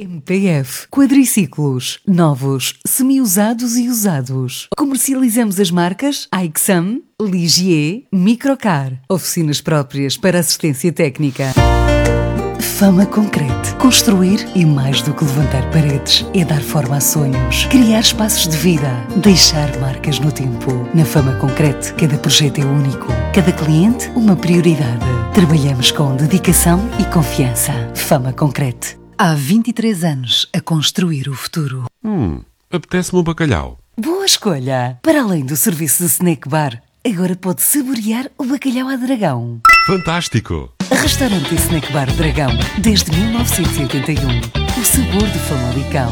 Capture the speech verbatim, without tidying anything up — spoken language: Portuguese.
M P F Quadriciclos, novos, semi-usados e usados. Comercializamos as marcas Aixam, Ligier, Microcar. Oficinas próprias para assistência técnica. Fama Concrete. Construir e mais do que levantar paredes é dar forma a sonhos, criar espaços de vida, deixar marcas no tempo. Na Fama Concrete, cada projeto é único, cada cliente uma prioridade. Trabalhamos com dedicação e confiança. Fama Concrete. Há vinte e três anos a construir o futuro. Hum, apetece-me um bacalhau. Boa escolha! Para além do serviço de snack bar, agora pode saborear o bacalhau à Dragão. Fantástico! Restaurante e Snack Bar Dragão, desde mil novecentos e oitenta e um. O sabor de Famalicão.